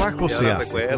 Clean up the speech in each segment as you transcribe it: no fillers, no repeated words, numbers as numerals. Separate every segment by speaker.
Speaker 1: trabajo se hace.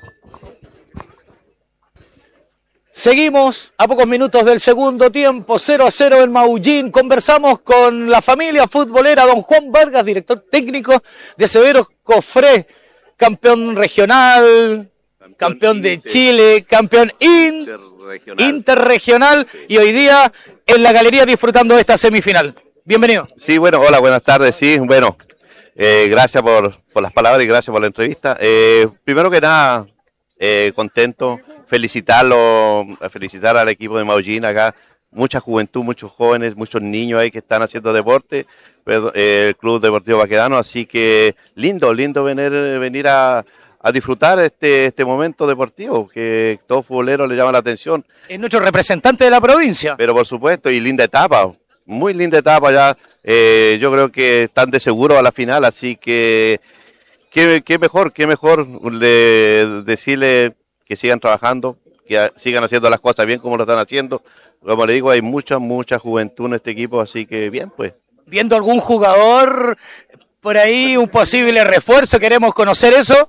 Speaker 2: Seguimos a pocos minutos del segundo tiempo, 0-0 en Maullín. Conversamos con la familia futbolera, don Juan Vargas, director técnico de Severos Cofré, campeón regional, campeón de Chile, campeón interregional y hoy día en la galería disfrutando de esta semifinal. Bienvenido.
Speaker 3: Sí, bueno, hola, buenas tardes. Sí, bueno, gracias por las palabras y gracias por la entrevista. Primero que nada, contento. Felicitar al equipo de Maullín acá, mucha juventud, muchos jóvenes, muchos niños ahí que están haciendo deporte, el Club Deportivo Baquedano, así que lindo venir a disfrutar este momento deportivo, que todo futbolero le llama la atención.
Speaker 2: Es nuestro representante de la provincia.
Speaker 3: Pero por supuesto, y linda etapa, muy linda etapa ya, yo creo que están de seguro a la final, así que qué mejor decirle que sigan trabajando, que sigan haciendo las cosas bien como lo están haciendo. Como le digo, hay mucha juventud en este equipo, así que bien, pues.
Speaker 2: ¿Viendo algún jugador por ahí, un posible refuerzo? ¿Queremos conocer eso?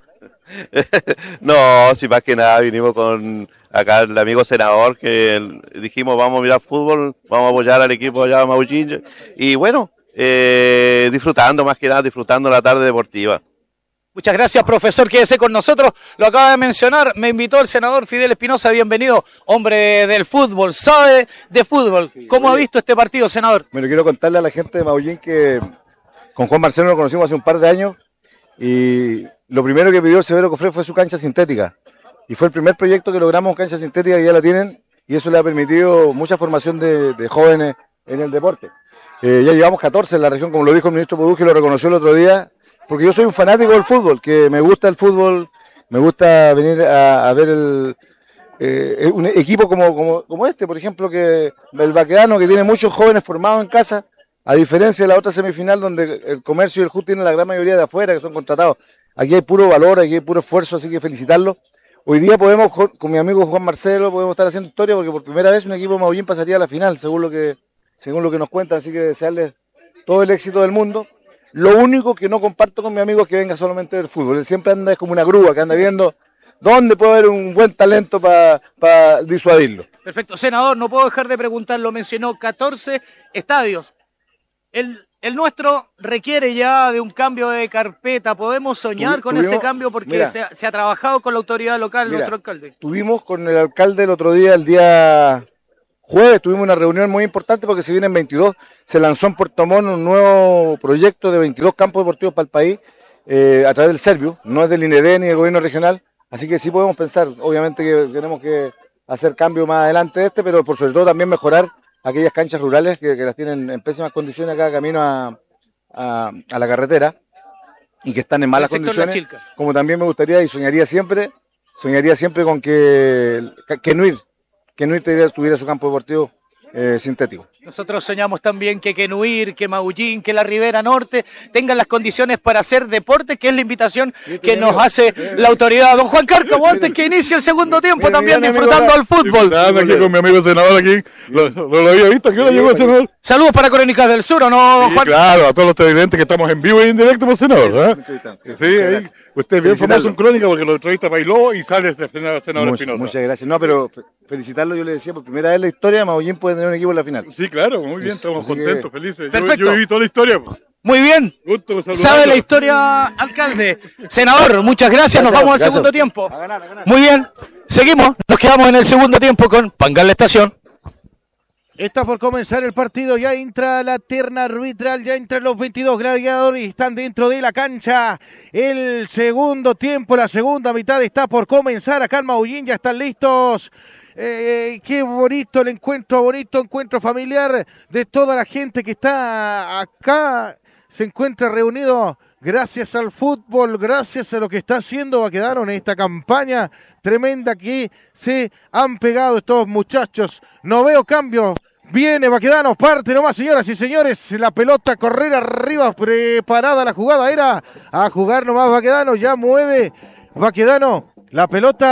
Speaker 3: No, si más que nada vinimos con acá el amigo senador, que dijimos vamos a mirar fútbol, vamos a apoyar al equipo allá de Maullín, y bueno, disfrutando la tarde deportiva.
Speaker 2: Muchas gracias, profesor. Quédese con nosotros. Lo acaba de mencionar. Me invitó el senador Fidel Espinosa. Bienvenido, hombre del fútbol. Sabe de fútbol. ¿Cómo ha visto este partido, senador?
Speaker 4: Bueno, quiero contarle a la gente de Maullín que con Juan Marcelo lo conocimos hace un par de años y lo primero que pidió el Severo Cofré fue su cancha sintética. Y fue el primer proyecto que logramos, cancha sintética, que ya la tienen, y eso le ha permitido mucha formación de jóvenes en el deporte. Ya llevamos 14 en la región, como lo dijo el ministro Poduje, lo reconoció el otro día. Porque yo soy un fanático del fútbol, que me gusta el fútbol, me gusta venir a ver un equipo como este, por ejemplo, que el Baquedano, que tiene muchos jóvenes formados en casa, a diferencia de la otra semifinal donde el Comercio y el JUT tienen la gran mayoría de afuera, que son contratados. Aquí hay puro valor, aquí hay puro esfuerzo, así que felicitarlos. Hoy día podemos, con mi amigo Juan Marcelo, podemos estar haciendo historia, porque por primera vez un equipo de Maullín pasaría a la final, según lo que nos cuentan, así que desearles todo el éxito del mundo. Lo único que no comparto con mi amigo es que venga solamente del fútbol. Él siempre anda, es como una grúa, que anda viendo dónde puede haber un buen talento para disuadirlo.
Speaker 2: Perfecto. Senador, no puedo dejar de preguntarlo. Mencionó 14 estadios. El nuestro requiere ya de un cambio de carpeta. ¿Podemos soñar con ese cambio? Porque mira, se ha trabajado con la autoridad local, nuestro alcalde.
Speaker 4: Tuvimos con el alcalde el otro día, el día jueves, tuvimos una reunión muy importante porque se vienen 22, se lanzó en Puerto Montt un nuevo proyecto de 22 campos deportivos para el país a través del Servio, no es del INED ni del gobierno regional, así que sí podemos pensar, obviamente que tenemos que hacer cambios más adelante de pero por sobre todo también mejorar aquellas canchas rurales que las tienen en pésimas condiciones acá camino a la carretera y que están en malas condiciones, como también me gustaría y soñaría siempre con que Quenuir tuviera su campo deportivo sintético.
Speaker 2: Nosotros soñamos también que Quenuir, que Maullín, que la Ribera Norte tengan las condiciones para hacer deporte, que es la invitación que nos hace la autoridad. Don Juan Cárcamo, antes que inicie el segundo tiempo, también disfrutando al fútbol.
Speaker 5: Aquí con mi amigo senador aquí, lo había visto, ¿qué hora llegó el senador?
Speaker 2: Saludos para Crónicas del Sur, ¿o no,
Speaker 5: sí,
Speaker 2: Juan?
Speaker 5: Claro, a todos los televidentes que estamos en vivo y en directo por senador. Sí, ahí, usted es bien famoso en Crónica porque lo entrevista Bailó y sale el senador Espinosa.
Speaker 4: Muchas gracias. No, pero felicitarlo, yo le decía, por primera vez en la historia, Maullín puede tener un equipo en la final.
Speaker 5: Sí, claro, muy bien, estamos contentos, felices.
Speaker 2: Perfecto.
Speaker 5: Yo viví toda la historia.
Speaker 2: Muy bien. ¿Sabe la historia, alcalde? Senador, muchas gracias. Nos vamos al segundo tiempo.
Speaker 4: A ganar.
Speaker 2: Muy bien. Seguimos. Nos quedamos en el segundo tiempo con Pangal la Estación.
Speaker 6: Está por comenzar el partido, ya entra la terna arbitral, ya entran los 22 gladiadores y están dentro de la cancha. El segundo tiempo, la segunda mitad está por comenzar acá en Maullín, ya están listos. Qué bonito el encuentro, bonito encuentro familiar de toda la gente que está acá. Se encuentra reunido gracias al fútbol, gracias a lo que está haciendo Baquedano en esta campaña tremenda que se han pegado estos muchachos. No veo cambio. Viene Baquedano, parte nomás, señoras y señores. La pelota, correr arriba, preparada la jugada. Era a jugar nomás Baquedano, ya mueve Baquedano. La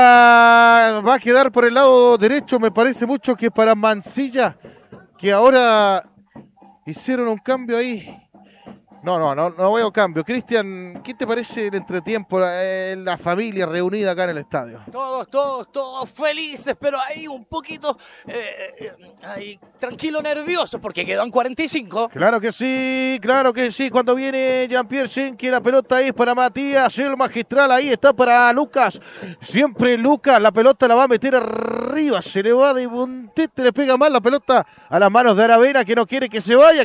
Speaker 6: pelota va a quedar por el lado derecho, me parece mucho que para Mancilla, que ahora hicieron un cambio ahí. No veo cambio. Cristian, ¿qué te parece el entretiempo, la familia reunida acá en el estadio?
Speaker 2: Todos felices, pero ahí un poquito tranquilo, nervioso, porque quedan 45.
Speaker 6: Claro que sí. Cuando viene Jean-Pierre Schenke, la pelota es para Matías, el magistral, ahí está para Lucas. Siempre Lucas, la pelota la va a meter arriba, se le va de puntete, le pega mal la pelota a las manos de Aravena, que no quiere que se vaya.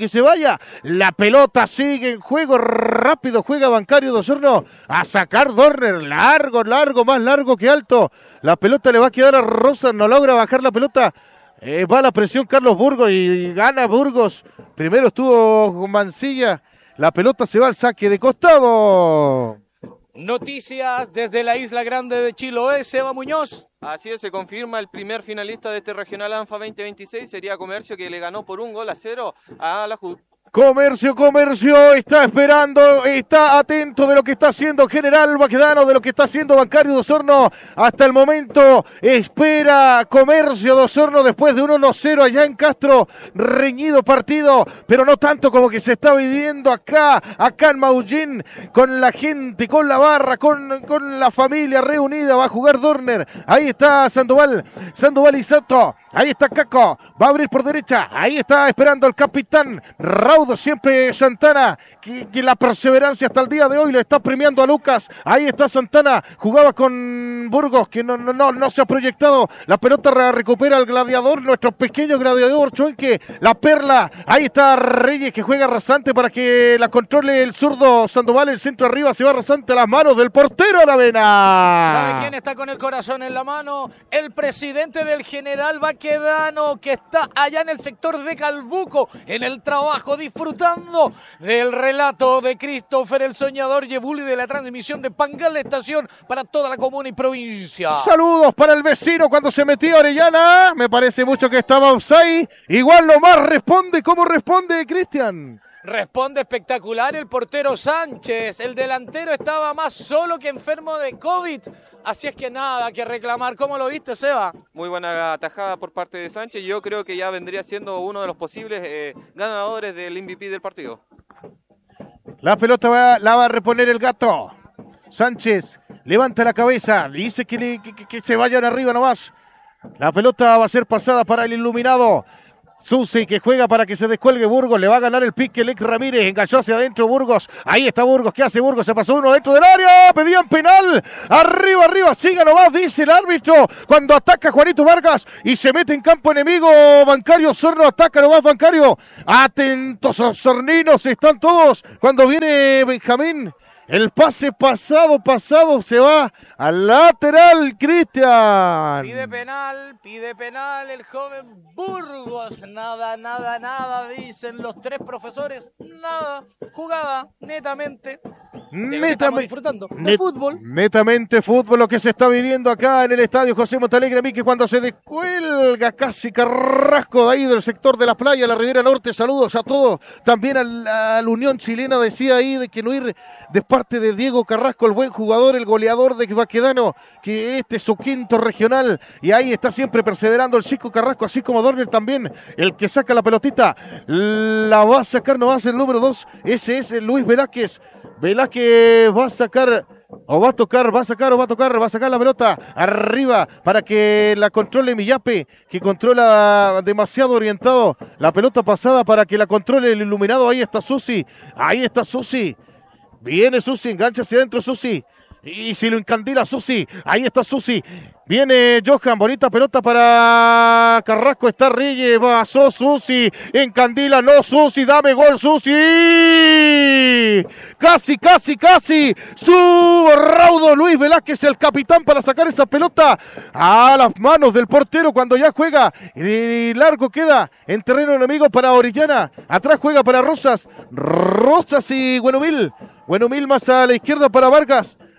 Speaker 6: La pelota sigue en juego, rápido juega Bancario de Osorno a sacar Dorner, largo, más largo que alto. La pelota le va a quedar a Rosas, no logra bajar la pelota. Va la presión Carlos Burgos y gana Burgos. Primero estuvo Mancilla, la pelota se va al saque de costado.
Speaker 2: Noticias desde la Isla Grande de Chiloé, Seba Muñoz.
Speaker 1: Así es, se confirma el primer finalista de este Regional ANFA 2026, sería Comercio, que le ganó por 1-0 a la JUD.
Speaker 6: Comercio, está esperando, está atento de lo que está haciendo General Baquedano, de lo que está haciendo Bancario de Osorno. Hasta el momento espera Comercio de Osorno después de un 1-0 allá en Castro. Reñido partido, pero no tanto como que se está viviendo acá en Maullín, con la gente, con la barra, con la familia reunida. Va a jugar Dorner, ahí está Sandoval y Soto. Ahí está Caco, va a abrir por derecha, ahí está esperando el capitán Raudo, siempre Santana, que la perseverancia hasta el día de hoy le está premiando a Lucas. Ahí está Santana, jugaba con Burgos, que no se ha proyectado. La pelota recupera el gladiador, nuestro pequeño gladiador Chuenque, la perla. Ahí está Reyes, que juega rasante para que la controle el zurdo Sandoval. El centro arriba se va rasante a las manos del portero Aravena.
Speaker 2: ¿Sabe quién está con el corazón en la mano? El presidente del General Baquedano, que está allá en el sector de Calbuco, en el trabajo, disfrutando del relato de Christopher el Soñador Yebuli, de la transmisión de Pangal de Estación para toda la comuna y provincia.
Speaker 6: Saludos para el vecino cuando se metió Orellana. Me parece mucho que estaba offside. Igual nomás responde. ¿Cómo responde, Cristian?
Speaker 2: Responde espectacular el portero Sánchez. El delantero estaba más solo que enfermo de COVID. Así es que nada que reclamar. ¿Cómo lo viste, Seba?
Speaker 1: Muy buena atajada por parte de Sánchez. Yo creo que ya vendría siendo uno de los posibles ganadores del MVP del partido.
Speaker 6: La pelota la va a reponer el Gato. Sánchez levanta la cabeza. Dice que se vayan arriba nomás. La pelota va a ser pasada para el iluminado. Susi, que juega para que se descuelgue Burgos, le va a ganar el pique Lex Ramírez, enganchó hacia adentro Burgos, ahí está Burgos, ¿qué hace Burgos? Se pasó uno dentro del área, pedían penal, arriba, siga nomás, dice el árbitro, cuando ataca Juanito Vargas y se mete en campo enemigo, Bancario Osorno, ataca nomás Bancario, atentos osorninos, están todos, cuando viene Benjamín. El pase pasado se va al lateral, Cristian.
Speaker 2: Pide penal el joven Burgos. Nada, dicen los tres profesores. Nada, jugada netamente. Estamos disfrutando de fútbol.
Speaker 6: Netamente fútbol lo que se está viviendo acá en el estadio José Montalegre Mique, cuando se descuelga casi Carrasco de ahí del sector de la playa, la Ribera Norte. Saludos a todos. También a la Unión Chilena decía ahí de que no ir de parte de Diego Carrasco, el buen jugador, el goleador de Baquedano, que este es su quinto regional, y ahí está siempre perseverando el chico Carrasco, así como Dorner también, el que saca la pelotita, la va a sacar nomás el número 2, ese es Luis Velázquez va a sacar, o va a tocar, va a sacar la pelota arriba para que la controle Millape, que controla demasiado orientado, la pelota pasada para que la controle el iluminado. Ahí está Susi, viene Susi, engancha hacia adentro Susi, y si lo encandila Susi, ahí está Susi, viene Johan, bonita pelota para Carrasco, está Reyes, pasó Susi, encandila, no Susi, dame gol Susi, casi, su Raudo Luis Velázquez, el capitán, para sacar esa pelota a las manos del portero cuando ya juega, y largo queda en terreno enemigo para Orellana, atrás juega para Rosas y Buenomil más a la izquierda para Vargas.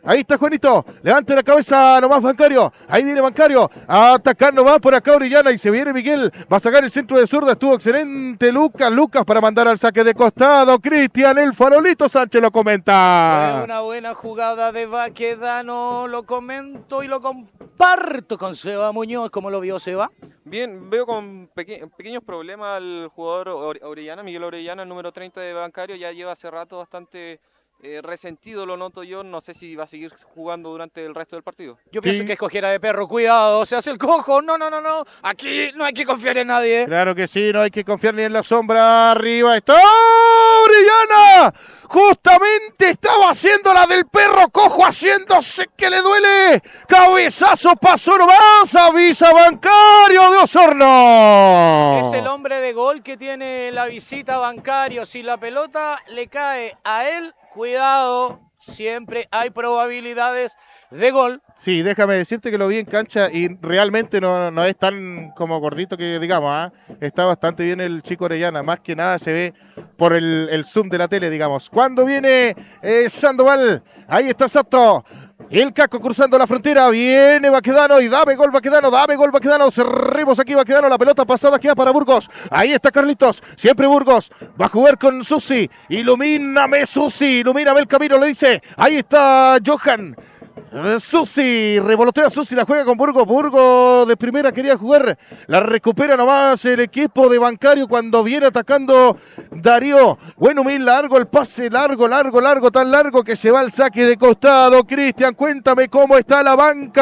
Speaker 6: Ahí está Juanito. Levante la cabeza nomás Bancario. Ahí viene Bancario. A atacar nomás por acá Orellana. Y se viene Miguel. Va a sacar el centro de zurda. Estuvo excelente Lucas para mandar al saque de costado. Cristian, el Farolito Sánchez lo comenta.
Speaker 2: Fue una buena jugada de Baquedano. Lo comento y lo comparto con Seba Muñoz. ¿Cómo lo vio Seba?
Speaker 1: Bien, veo con pequeños problemas al jugador Orellana, Miguel Orellana, el número 30 de Bancario. Ya lleva hace rato bastante resentido, lo noto yo. No sé si va a seguir jugando durante el resto del partido.
Speaker 2: Yo pienso que es cojera de perro. Cuidado, se hace el cojo. No. Aquí no hay que confiar en nadie.
Speaker 6: Claro que sí, no hay que confiar ni en la sombra. Arriba está Orellana. Justamente estaba haciendo la del perro cojo, haciéndose que le duele. Cabezazo, pasó nomás. Avisa Bancario de Osorno.
Speaker 2: Es el hombre de gol que tiene la visita Bancario. Si la pelota le cae a él, cuidado, siempre hay probabilidades de gol.
Speaker 6: Sí, déjame decirte que lo vi en cancha y realmente no es tan como gordito que digamos, está bastante bien el chico Orellana, más que nada se ve por el zoom de la tele, digamos. Cuando viene Sandoval, ahí está Sato. El Caco cruzando la frontera, viene Baquedano y dame gol Baquedano, cerremos aquí Baquedano, la pelota pasada queda para Burgos, ahí está Carlitos, siempre Burgos, va a jugar con Susi, ilumíname el camino, le dice, ahí está Johan, Susi, revolotea Susi, la juega con Burgos de primera quería jugar, la recupera nomás el equipo de Bancario cuando viene atacando Darío, bueno, muy largo el pase, largo, tan largo que se va al saque de costado. Cristian, cuéntame cómo está la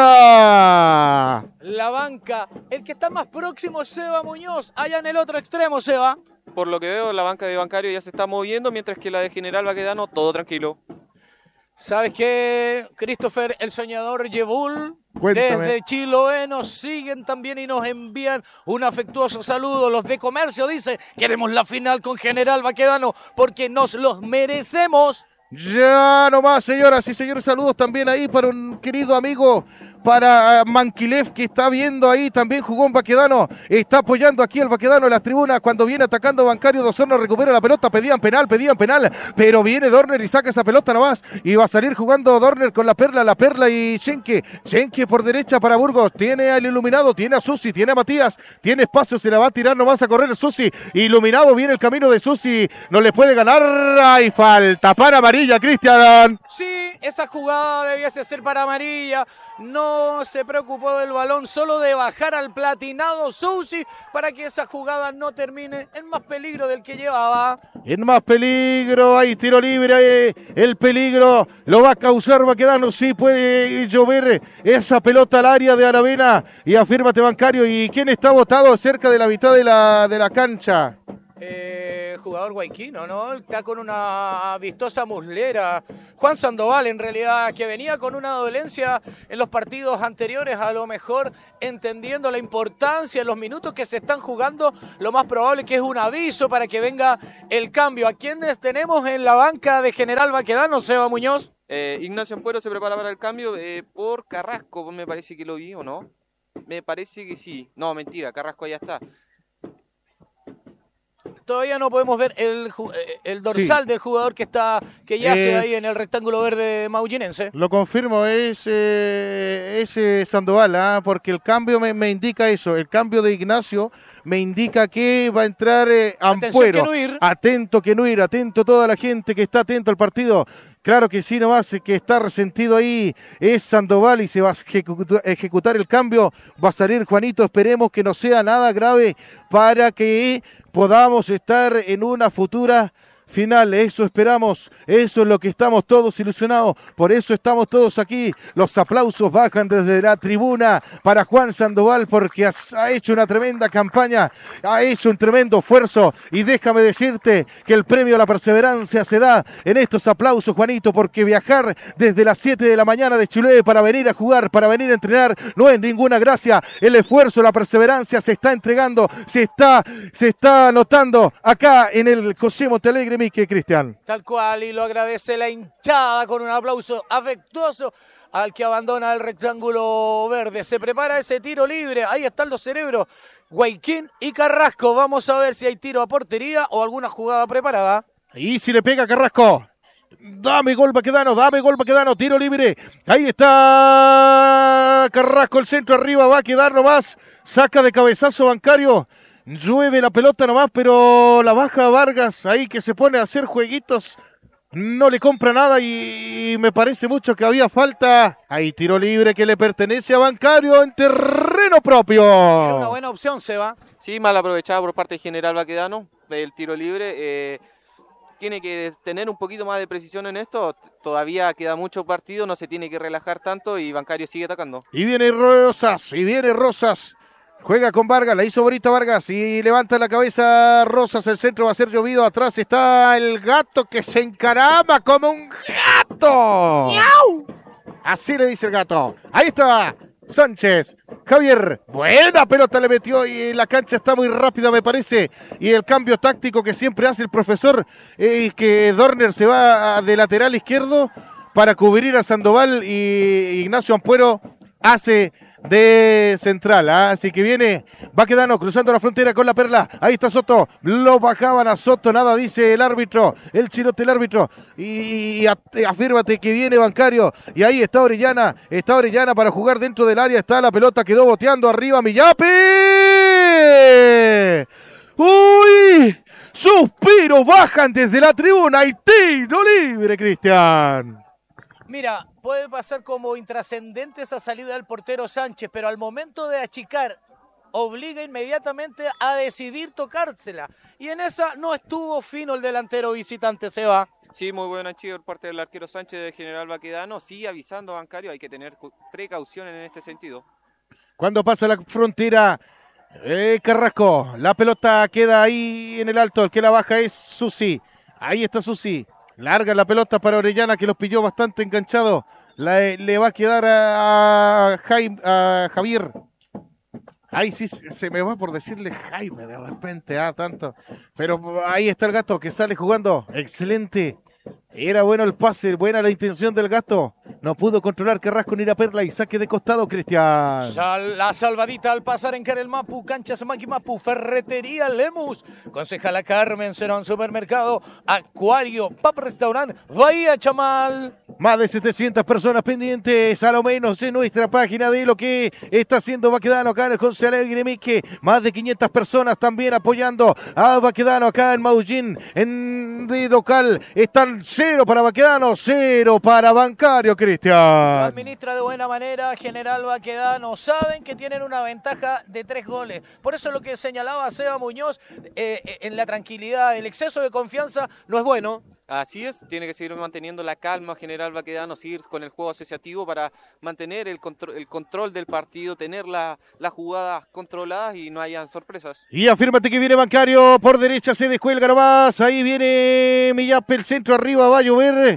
Speaker 6: banca.
Speaker 2: La banca, el que está más próximo es Seba Muñoz, allá en el otro extremo, Seba.
Speaker 1: Por lo que veo, la banca de Bancario ya se está moviendo, mientras que la de General Baquedano, todo tranquilo.
Speaker 2: ¿Sabes qué, Christopher, el soñador Yebul?
Speaker 6: Cuéntame.
Speaker 2: Desde Chiloé nos siguen también y nos envían un afectuoso saludo. Los de comercio dicen, queremos la final con General Baquedano porque nos los merecemos.
Speaker 6: Ya nomás, señoras y señores, saludos también ahí para un querido amigo, para Manquilev, que está viendo ahí, también jugó en Baquedano, está apoyando aquí al Baquedano en las tribunas, cuando viene atacando Bancario de Osorno, recupera la pelota, pedían penal, pero viene Dorner y saca esa pelota nomás, y va a salir jugando Dorner con la perla y Schenke por derecha para Burgos, tiene al Iluminado, tiene a Susi, tiene a Matías, tiene espacio, se la va a tirar nomás a correr Susi, Iluminado, viene el camino de Susi, no le puede ganar, hay falta para amarilla, Cristian.
Speaker 2: Sí, esa jugada debiese ser para amarilla, no se preocupó del balón, solo de bajar al platinado Susi para que esa jugada no termine en más peligro del que llevaba.
Speaker 6: En más peligro, hay tiro libre, el peligro lo va a causar Baquedano, sí puede llover esa pelota al área de Aravena y afírmate Bancario. ¿Y quién está botado cerca de la mitad de la cancha?
Speaker 2: Jugador guayquino, ¿no? Está con una vistosa muslera. Juan Sandoval, en realidad, que venía con una dolencia en los partidos anteriores, a lo mejor entendiendo la importancia de los minutos que se están jugando, lo más probable que es un aviso para que venga el cambio. ¿A quiénes tenemos en la banca de General Baquedano, Seba Muñoz?
Speaker 1: Ignacio Ampuero se prepara para el cambio por Carrasco, me parece que lo vi, ¿o no? Me parece que sí. No, mentira, Carrasco ya está.
Speaker 2: Todavía no podemos ver el dorsal del jugador que yace ahí en el rectángulo verde maullinense.
Speaker 6: Lo confirmo, es Sandoval, porque el cambio me indica eso. El cambio de Ignacio me indica que va a entrar Ampuero. Atento que no ir, atento toda la gente que está atento al partido. Claro que sí, nomás que está resentido ahí es Sandoval y se va a ejecutar el cambio. Va a salir Juanito, esperemos que no sea nada grave para que podamos estar en una futura final. Eso esperamos, eso es lo que estamos todos ilusionados, por eso estamos todos aquí. Los aplausos bajan desde la tribuna para Juan Sandoval porque ha hecho una tremenda campaña, ha hecho un tremendo esfuerzo y déjame decirte que el premio a la perseverancia se da en estos aplausos, Juanito, porque viajar desde las 7 de la mañana de Chiloé para venir a jugar, para venir a entrenar, no es ninguna gracia. El esfuerzo, la perseverancia se está entregando, se está notando acá en el José Montealegre, Mique, Cristian.
Speaker 2: Tal cual, y lo agradece la hinchada con un aplauso afectuoso al que abandona el rectángulo verde. Se prepara ese tiro libre, ahí están los cerebros, Guayquín y Carrasco. Vamos a ver si hay tiro a portería o alguna jugada preparada.
Speaker 6: Y si le pega Carrasco. Dame gol Baquedano, tiro libre. Ahí está Carrasco, el centro arriba, va a quedar nomás. Saca de cabezazo Bancario. Llueve la pelota nomás, pero la baja Vargas ahí que se pone a hacer jueguitos. No le compra nada y me parece mucho que había falta. Ahí tiro libre que le pertenece a Bancario en terreno propio.
Speaker 2: Era una buena opción, Seba.
Speaker 1: Sí, mal aprovechada por parte de General Baquedano, el tiro libre. Tiene que tener un poquito más de precisión en esto. Todavía queda mucho partido, no se tiene que relajar tanto y Bancario sigue atacando.
Speaker 6: Y viene Rosas. Juega con Vargas, la hizo bonita Vargas y levanta la cabeza Rosas, el centro va a ser llovido, atrás está el gato que se encarama como un gato. ¡Miau! Así le dice el gato. Ahí está Sánchez, Javier, buena pelota le metió y la cancha está muy rápida me parece. Y el cambio táctico que siempre hace el profesor es que Dorner se va de lateral izquierdo para cubrir a Sandoval y Ignacio Ampuero hace de central, así que viene Baquedano cruzando la frontera con la Perla, ahí está Soto, lo bajaban a Soto, nada dice el árbitro, el chirote el árbitro, y afírmate que viene Bancario, y ahí está Orellana para jugar dentro del área, está la pelota, quedó boteando arriba Millape, ¡uy! Suspiros bajan desde la tribuna y tiro libre, Cristian.
Speaker 2: Mira, puede pasar como intrascendente esa salida del portero Sánchez, pero al momento de achicar, obliga inmediatamente a decidir tocársela. Y en esa no estuvo fino el delantero visitante, Seba.
Speaker 1: Sí, muy buen achieve por parte del arquero Sánchez de General Baquedano. Sigue avisando a Bancario, hay que tener precaución en este sentido.
Speaker 6: Cuando pasa la frontera, Carrasco, la pelota queda ahí en el alto, el que la baja es Susi. Ahí está Susi. Larga la pelota para Orellana que los pilló bastante enganchado. Le va a quedar a Javier. Ahí sí se me va por decirle Jaime de repente, tanto. Pero ahí está el gato que sale jugando. Excelente. Era bueno el pase, buena la intención del gato. No pudo controlar Carrasco ni la Perla y saque de costado, Cristian.
Speaker 2: La salvadita al pasar en Karel Mapu, Cancha Samaki Mapu, Ferretería Lemus, Concejala Carmen, Cerón Supermercado, Acuario, Pap Restaurant, Bahía Chamal.
Speaker 6: Más de 700 personas pendientes, a lo menos en nuestra página de lo que está haciendo Baquedano acá en el José Alegre Mique. Más de 500 personas también apoyando a Baquedano acá en Maullín, de local. Están 0 para Baquedano, 0 para Bancario, Cristian.
Speaker 2: Lo administra de buena manera General Baquedano. Saben que tienen una ventaja de 3 goles. Por eso lo que señalaba Seba Muñoz, en la tranquilidad, el exceso de confianza no es bueno.
Speaker 1: Así es, tiene que seguir manteniendo la calma General Baquedano, seguir con el juego asociativo para mantener el control del partido, tener las jugadas controladas y no hayan sorpresas.
Speaker 6: Y afírmate que viene Bancario, por derecha se descuelga nomás, ahí viene Millape, el centro arriba, va a llover.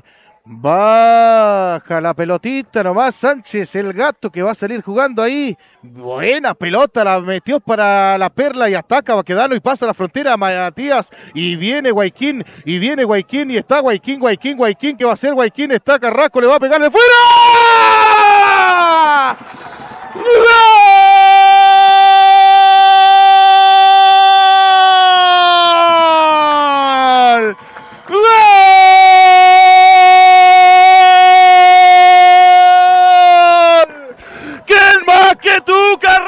Speaker 6: Baja la pelotita nomás Sánchez, el gato que va a salir jugando ahí. Buena pelota, la metió para la Perla y ataca Baquedano y pasa la frontera a Matías. Y viene Guayquín, y está Guayquín, ¿qué va a hacer Guayquín? Está Carrasco, le va a pegar de fuera. ¡Gol! ¡Gol! Que tú,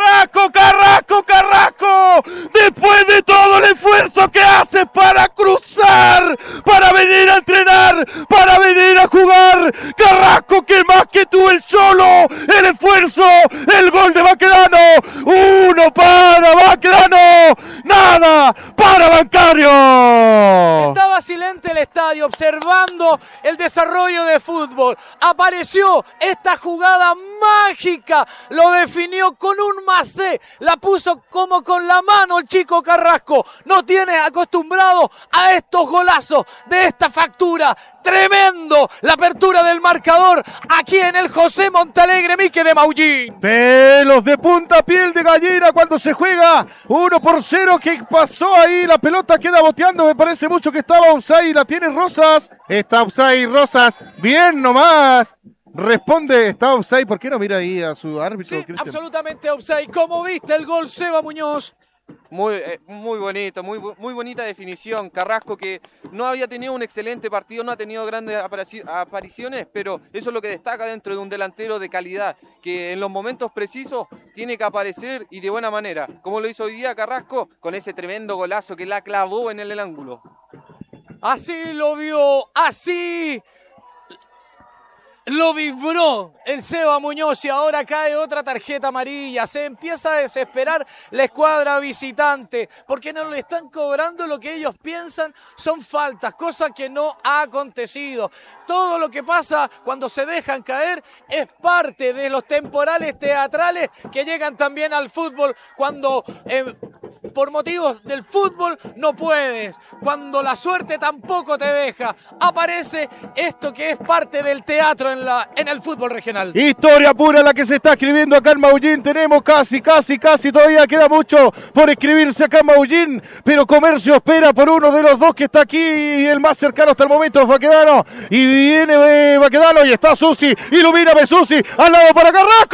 Speaker 6: Carrasco, después de todo el esfuerzo que haces para cruzar, para venir a entrenar, para venir a jugar, Carrasco, que más que tú el solo, el esfuerzo, el gol de Baquedano, 1 para Baquedano, nada para Bancario.
Speaker 2: Estaba silente el estadio observando el desarrollo de fútbol. Apareció esta jugada mágica, lo definió con un macé, la puso como con la mano el chico Carrasco. No tiene acostumbrado a estos golazos de esta factura. Tremendo la apertura del marcador aquí en el José Montalegre Mique de Maullín.
Speaker 6: Pelos de punta, piel de gallina cuando se juega 1-0. ¿Qué pasó ahí? La pelota queda boteando, me parece mucho que estaba offside, la tiene Rosas. Está offside Rosas, bien nomás. Responde, está offside, ¿por qué no mira ahí a su árbitro?
Speaker 2: Sí,
Speaker 6: Cristian?
Speaker 2: absolutamente offside. ¿Cómo viste el gol, Seba Muñoz?
Speaker 1: Muy bonito, muy bonita definición. Carrasco, que no había tenido un excelente partido, no ha tenido grandes apariciones, pero eso es lo que destaca dentro de un delantero de calidad, que en los momentos precisos tiene que aparecer y de buena manera, como lo hizo hoy día Carrasco con ese tremendo golazo que la clavó en el ángulo.
Speaker 2: Así lo vio, así lo vibró el Seba Muñoz y ahora cae otra tarjeta amarilla. Se empieza a desesperar la escuadra visitante porque no le están cobrando lo que ellos piensan son faltas, cosa que no ha acontecido. Todo lo que pasa cuando se dejan caer es parte de los temporales teatrales que llegan también al fútbol cuando por motivos del fútbol no puedes, cuando la suerte tampoco te deja. Aparece esto que es parte del teatro en el fútbol regional.
Speaker 6: Historia pura la que se está escribiendo acá en Maullín. Tenemos casi, todavía queda mucho por escribirse acá en Maullín, pero Comercio espera por uno de los dos que está aquí, el más cercano hasta el momento es Baquedano, y viene Baquedano y está Susi, ilumina Susi, al lado para Carrasco.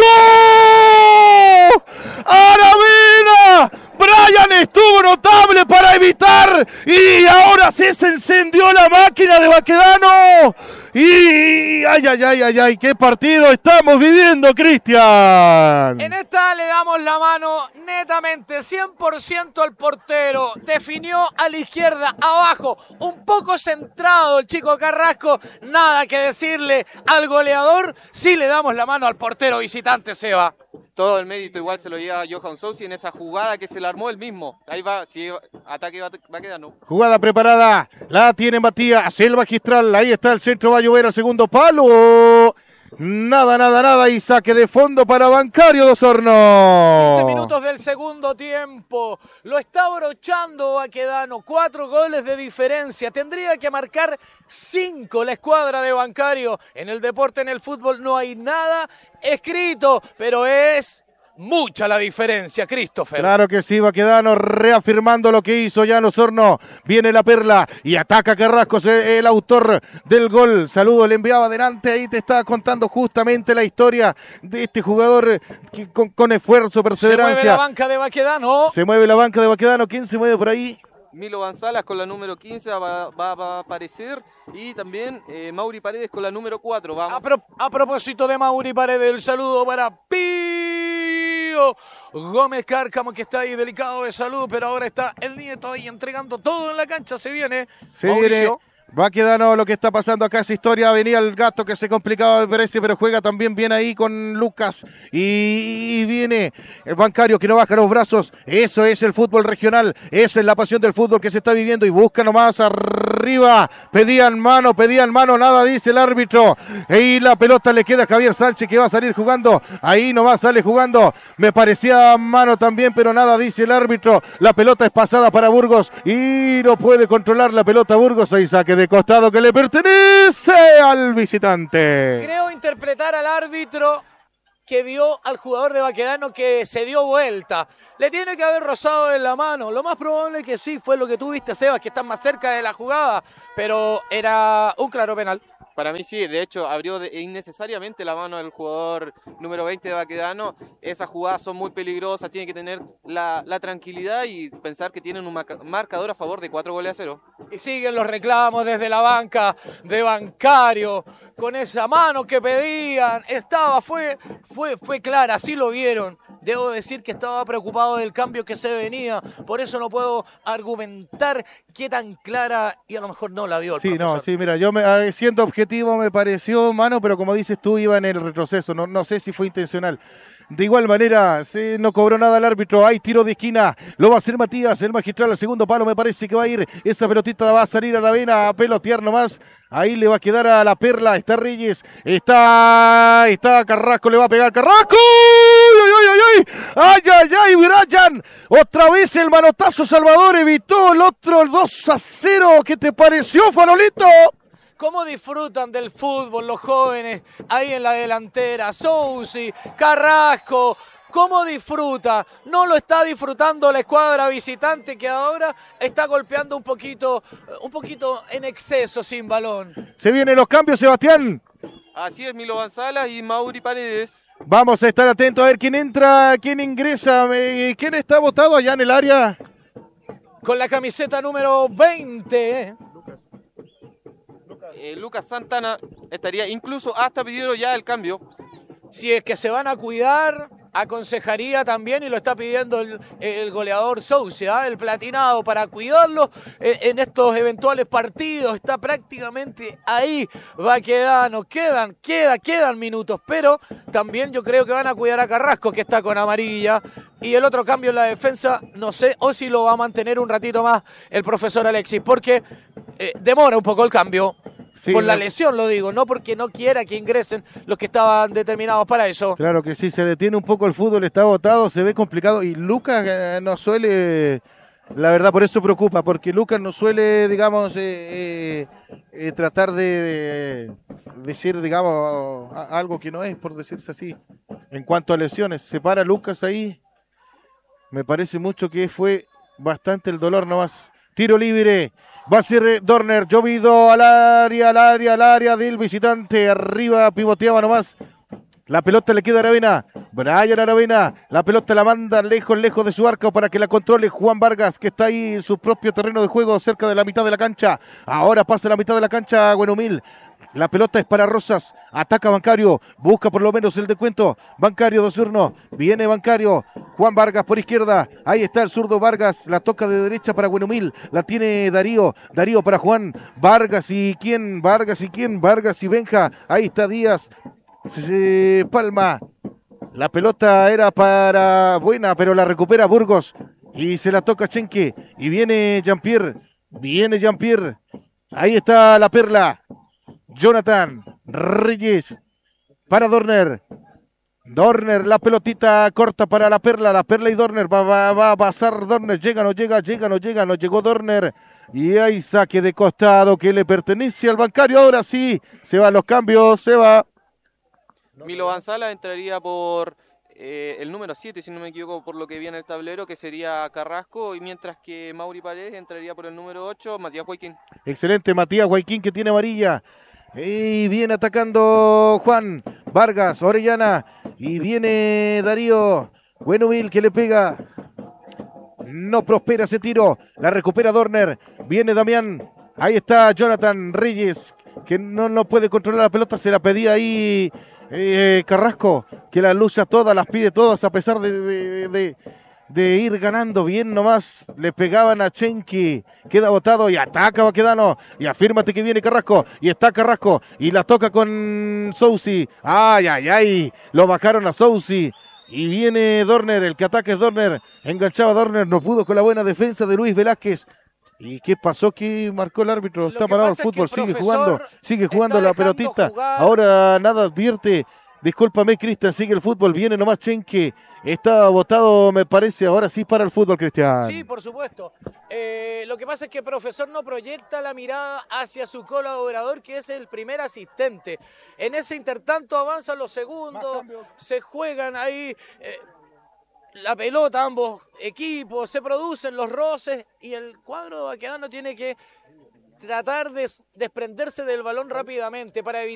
Speaker 6: ¡Aravena! Brian estuvo notable para evitar y ahora sí se encendió la máquina de Baquedano. Y ay, qué partido estamos viviendo, Cristian.
Speaker 2: En esta le damos la mano netamente 100% al portero. Definió a la izquierda, abajo, un poco centrado el chico Carrasco. Nada que decirle al goleador. Sí le damos la mano al portero visitante, Seba.
Speaker 1: Todo el mérito igual se lo lleva Johan Sousi en esa jugada que se la armó él mismo. Ahí va, si ataque va quedando.
Speaker 6: Jugada preparada, la tiene Matías, el magistral, ahí está el centro, va a llover al segundo palo. Nada, y saque de fondo para Bancario de Osorno.
Speaker 2: 15 minutos del segundo tiempo, lo está abrochando Baquedano, 4 goles de diferencia, tendría que marcar 5 la escuadra de Bancario. En el deporte, en el fútbol no hay nada escrito, pero es mucha la diferencia, Christopher.
Speaker 6: Claro que sí, Baquedano reafirmando lo que hizo Jan Osorno. Viene la perla y ataca Carrasco, el autor del gol. Saludo, le enviaba adelante, ahí te estaba contando justamente la historia de este jugador que con esfuerzo, perseverancia.
Speaker 2: Se mueve la banca de Baquedano.
Speaker 6: Se mueve la banca de Baquedano. ¿Quién se mueve por ahí?
Speaker 1: Milo González con la número 15 va a aparecer y también Mauri Paredes con la número 4. Vamos.
Speaker 2: A propósito de Mauri Paredes, el saludo para Pío Gómez Cárcamo, que está ahí delicado de salud, pero ahora está el nieto ahí entregando todo en la cancha. Se viene Mauricio.
Speaker 6: Baquedano, lo que está pasando acá es historia. Venía el gato que se complicaba, me parece, pero juega también bien ahí con Lucas. Y viene el Bancario que no baja los brazos. Eso es el fútbol regional. Esa es la pasión del fútbol que se está viviendo. Y busca nomás arriba. Pedían mano, nada dice el árbitro. Y la pelota le queda a Javier Sánchez, que va a salir jugando. Ahí nomás sale jugando. Me parecía mano también, pero nada dice el árbitro. La pelota es pasada para Burgos y no puede controlar la pelota Burgos. Ahí saque de costado que le pertenece al visitante.
Speaker 2: Creo interpretar al árbitro que vio al jugador de Baquedano que se dio vuelta. Le tiene que haber rozado en la mano. Lo más probable que sí fue lo que tú viste, Sebas, que estás más cerca de la jugada, pero era un claro penal.
Speaker 1: Para mí sí, de hecho abrió innecesariamente la mano del jugador número 20 de Baquedano. Esas jugadas son muy peligrosas, tiene que tener la tranquilidad y pensar que tienen un marcador a favor de 4-0.
Speaker 2: Y siguen los reclamos desde la banca de Bancario, con esa mano que pedían, fue clara, sí lo vieron. Debo decir que estaba preocupado del cambio que se venía, por eso no puedo argumentar qué tan clara y a lo mejor no la vio el profesor.
Speaker 6: Sí, mira, yo siendo objetivo me pareció mano, pero como dices tú, iba en el retroceso, no sé si fue intencional. De igual manera, no cobró nada el árbitro. Hay tiro de esquina. Lo va a hacer Matías, el magistral al segundo palo. Me parece que va a ir. Esa pelotita va a salir a la vena a pelotear nomás. Ahí le va a quedar a la perla. Está Reyes. Está Carrasco. Le va a pegar Carrasco. ¡Ay, Brian! Otra vez el manotazo. Salvador evitó el otro 2-0. ¿Qué te pareció, Farolito?
Speaker 2: ¿Cómo disfrutan del fútbol los jóvenes ahí en la delantera? Sousi, Carrasco, ¿cómo disfruta? No lo está disfrutando la escuadra visitante, que ahora está golpeando un poquito en exceso sin balón.
Speaker 6: Se vienen los cambios, Sebastián.
Speaker 1: Así es, Milo González y Mauri Paredes.
Speaker 6: Vamos a estar atentos a ver quién entra, quién ingresa, quién está votado allá en el área.
Speaker 2: Con la camiseta número 20.
Speaker 1: Lucas Santana estaría, incluso hasta pidieron ya el cambio.
Speaker 2: Si es que se van a cuidar, aconsejaría también, y lo está pidiendo el goleador Sousa, el platinado, para cuidarlo en estos eventuales partidos. Está prácticamente ahí, va quedando, quedan minutos, pero también yo creo que van a cuidar a Carrasco, que está con amarilla, y el otro cambio en la defensa, no sé, o si lo va a mantener un ratito más el profesor Alexis, porque demora un poco el cambio. Sí, por la lesión lo digo, no porque no quiera que ingresen los que estaban determinados para eso.
Speaker 6: Claro que sí, se detiene un poco el fútbol, está agotado, se ve complicado y Lucas no suele, la verdad por eso preocupa, porque Lucas no suele, digamos, tratar de decir, digamos, algo que no es, por decirse así. En cuanto a lesiones, se para Lucas ahí, me parece mucho que fue bastante el dolor nomás. Tiro libre. Va a ser Dorner, llovido al área del visitante, arriba pivoteaba nomás, la pelota le queda a Aravena, Brian Aravena, la pelota la manda lejos de su arco para que la controle Juan Vargas, que está ahí en su propio terreno de juego, cerca de la mitad de la cancha, ahora pasa la mitad de la cancha Buenumil. La pelota es para Rosas, ataca Bancario, busca por lo menos el descuento, Bancario de Osorno, viene Bancario, Juan Vargas por izquierda, ahí está el zurdo Vargas, la toca de derecha para Buenumil, la tiene Darío para Juan, Vargas y Benja, ahí está Díaz, Palma, la pelota era para Buena, pero la recupera Burgos, y se la toca Chenque, y viene Jean-Pierre, ahí está la Perla, Jonathan Reyes para Dorner, la pelotita corta para la Perla y Dorner, va a pasar Dorner, no llegó Dorner, y hay saque de costado que le pertenece al Bancario, ahora sí, se van los cambios, se va.
Speaker 1: Milo González entraría por el número 7, si no me equivoco, por lo que vi en el tablero, que sería Carrasco, y mientras que Mauri Paredes entraría por el número 8, Matías Huayquín.
Speaker 6: Excelente, Matías Huayquín, que tiene amarilla. Y viene atacando Juan Vargas, Orellana, y viene Darío Buenumil, que le pega. No prospera ese tiro, la recupera Dorner, viene Damián, ahí está Jonathan Reyes, que no puede controlar la pelota, se la pedía ahí Carrasco, que la lucha todas, las pide todas, a pesar de ir ganando bien nomás, le pegaban a Chenqui, queda botado y ataca Baquedano, y afírmate que viene Carrasco, y está Carrasco, y la toca con Sousi, ay, lo bajaron a Sousi, y viene Dorner, el que ataca es Dorner, enganchaba Dorner, no pudo con la buena defensa de Luis Velázquez. ¿Y qué pasó? ¿Qué marcó el árbitro? Está parado el fútbol, sigue jugando la pelotita, ahora nada advierte. Discúlpame, Cristian, sigue el fútbol, viene nomás Chenque, está votado, me parece, ahora sí para el fútbol, Cristian.
Speaker 2: Sí, por supuesto. Lo que pasa es que el profesor no proyecta la mirada hacia su colaborador, que es el primer asistente. En ese intertanto avanzan los segundos, se juegan ahí la pelota, ambos equipos, se producen los roces, y el cuadro vaquedano tiene que tratar de desprenderse del balón rápidamente para evitar